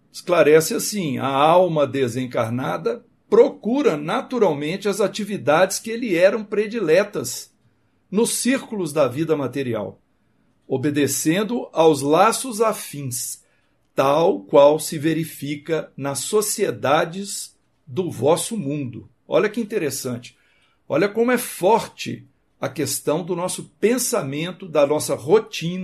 Esclarece assim: a alma desencarnada procura naturalmente as atividades que lhe eram prediletas nos círculos da vida material, obedecendo aos laços afins, tal qual se verifica nas sociedades do vosso mundo. Olha que interessante. Olha como é forte a questão do nosso pensamento, da nossa rotina,